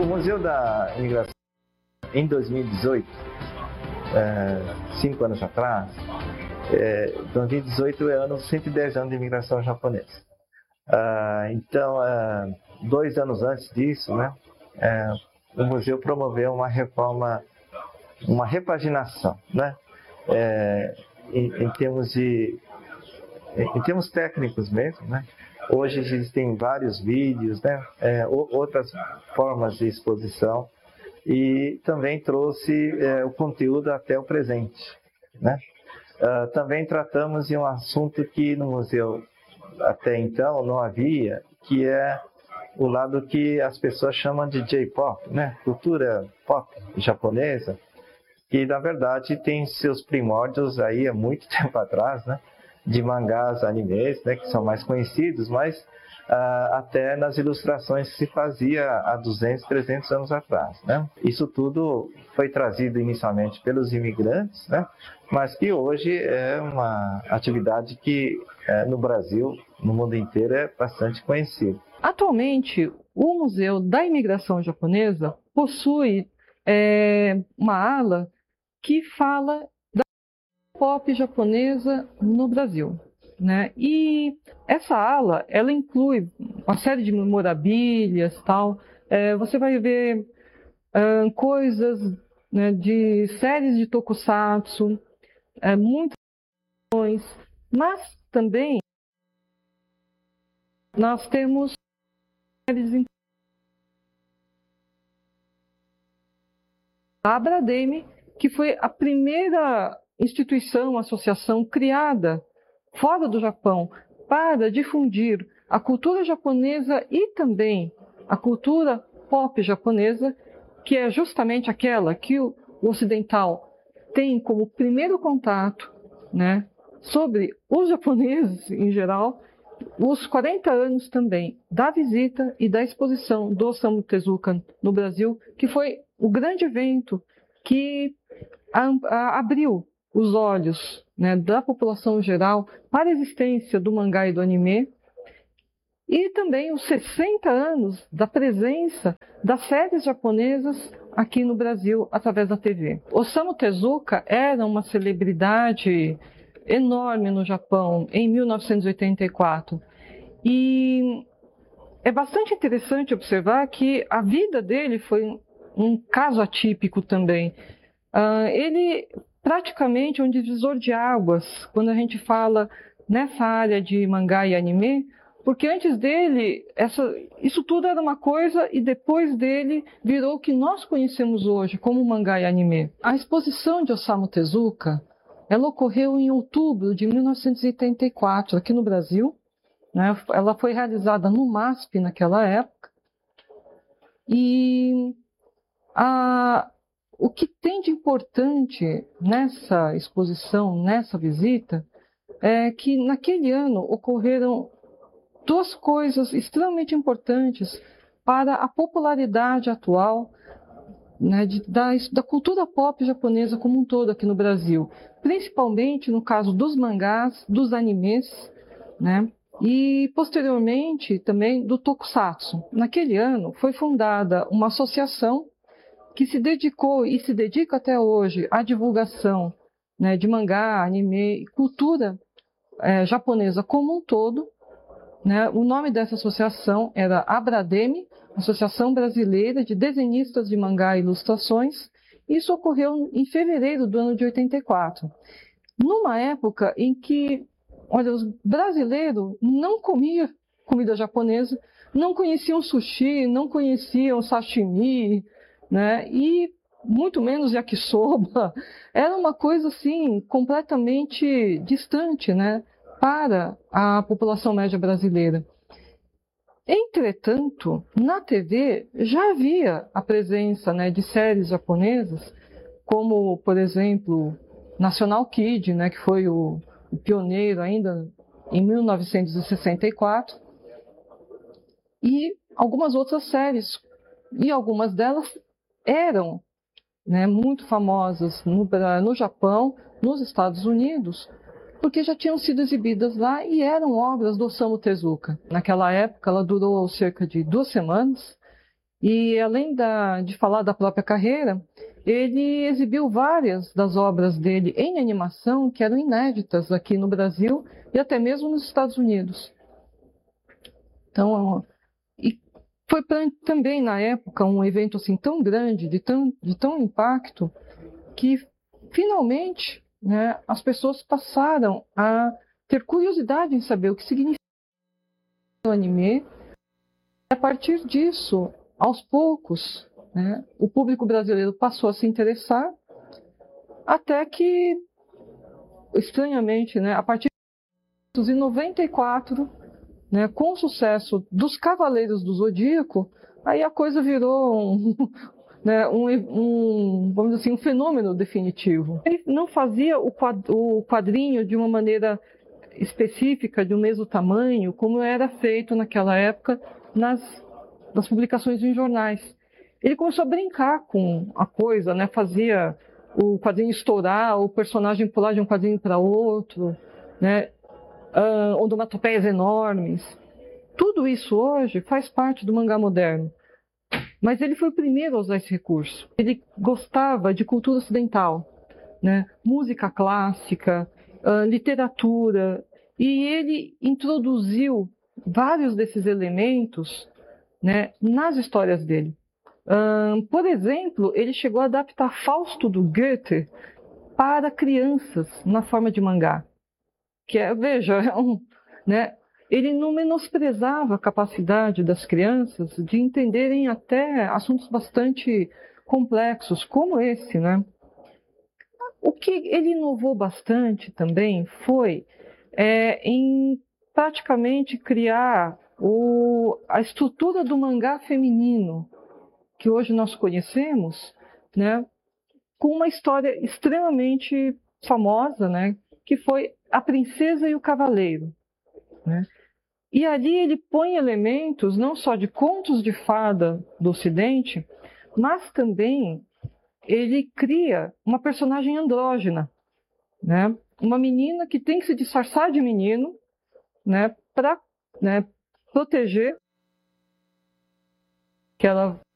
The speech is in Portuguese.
Museu da Imigração, em 2018, 5 anos atrás, 2018 é ano 110 anos de imigração japonesa. Então, 2 anos antes disso, né, o museu promoveu uma reforma, uma repaginação, né, em termos técnicos mesmo, né. Hoje existem vários vídeos, né, outras formas de exposição, e também trouxe o conteúdo até o presente, né. Também tratamos de um assunto que no museu até então não havia, que é o lado que as pessoas chamam de J-pop, né? Cultura pop japonesa, que na verdade tem seus primórdios aí há muito tempo atrás, né? De mangás, animes, né? Que são mais conhecidos, mas até nas ilustrações que se fazia há 200, 300 anos atrás, né? Isso tudo foi trazido inicialmente pelos imigrantes, né? Mas que hoje é uma atividade que no Brasil, no mundo inteiro, é bastante conhecida. Atualmente, o Museu da Imigração Japonesa possui uma ala que fala da pop japonesa no Brasil, né? E essa ala, ela inclui uma série de memorabilias, tal. Você vai ver coisas, né, de séries de tokusatsu, muitas coisas, mas também nós temos a Abrademe, que foi a primeira instituição, associação criada fora do Japão para difundir a cultura japonesa e também a cultura pop japonesa, que é justamente aquela que o ocidental tem como primeiro contato, né, sobre os japoneses em geral. Os 40 anos também da visita e da exposição do Osamu Tezuka no Brasil, que foi o grande evento que abriu os olhos, né, da população geral para a existência do mangá e do anime, e também os 60 anos da presença das séries japonesas aqui no Brasil através da TV. Osamu Tezuka era uma celebridade enorme no Japão em 1984. E é bastante interessante observar que a vida dele foi um caso atípico também. Ele praticamente é um divisor de águas quando a gente fala nessa área de mangá e anime, porque antes dele, isso tudo era uma coisa e depois dele virou o que nós conhecemos hoje como mangá e anime. A exposição de Osamu Tezuka, ela ocorreu em outubro de 1984, aqui no Brasil, né? Ela foi realizada no MASP naquela época. E o que tem de importante nessa exposição, nessa visita, é que naquele ano ocorreram 2 coisas extremamente importantes para a popularidade atual, né, da cultura pop japonesa como um todo aqui no Brasil, principalmente no caso dos mangás, dos animes, né, e posteriormente também do tokusatsu. Naquele ano foi fundada uma associação que se dedicou e se dedica até hoje à divulgação, né, de mangá, anime e cultura japonesa como um todo, né. O nome dessa associação era Abrademe, Associação Brasileira de Desenhistas de Mangá e Ilustrações. Isso ocorreu em fevereiro do ano de 84, numa época em que, olha, os brasileiros não comiam comida japonesa, não conheciam sushi, não conheciam sashimi, né, e muito menos yakisoba. Era uma coisa assim completamente distante, né, para a população média brasileira. Entretanto, na TV já havia a presença, né, de séries japonesas, como, por exemplo, National Kid, né, que foi o pioneiro ainda em 1964, e algumas outras séries. E algumas delas eram, né, muito famosas no Japão, nos Estados Unidos, porque já tinham sido exibidas lá e eram obras do Osamu Tezuka. Naquela época, ela durou cerca de 2 semanas E além de falar da própria carreira, ele exibiu várias das obras dele em animação que eram inéditas aqui no Brasil e até mesmo nos Estados Unidos. Então, e foi também na época um evento assim tão grande, de tão impacto, que finalmente, né, as pessoas passaram a ter curiosidade em saber o que significa o anime. E a partir disso, aos poucos, né, o público brasileiro passou a se interessar, até que, estranhamente, né, a partir de 1994, né, com o sucesso dos Cavaleiros do Zodíaco, aí a coisa virou né, vamos dizer assim, um fenômeno definitivo. Ele não fazia o quadrinho de uma maneira específica, de um mesmo tamanho, como era feito naquela época nas publicações em jornais. Ele começou a brincar com a coisa, né? Fazia o quadrinho estourar, o personagem pular de um quadrinho para outro, né? Onomatopeias enormes. Tudo isso hoje faz parte do mangá moderno. Mas ele foi o primeiro a usar esse recurso. Ele gostava de cultura ocidental, né? Música clássica, literatura, e ele introduziu vários desses elementos, né, nas histórias dele. Por exemplo, ele chegou a adaptar Fausto do Goethe para crianças na forma de mangá. Que veja, né, ele não menosprezava a capacidade das crianças de entenderem até assuntos bastante complexos, como esse, né? O que ele inovou bastante também foi em praticamente criar a estrutura do mangá feminino, que hoje nós conhecemos, né, com uma história extremamente famosa, né, que foi A Princesa e o Cavaleiro, né? E ali ele põe elementos não só de contos de fada do Ocidente, mas também ele cria uma personagem andrógina, né? Uma menina que tem que se disfarçar de menino, né, para, né, proteger que ela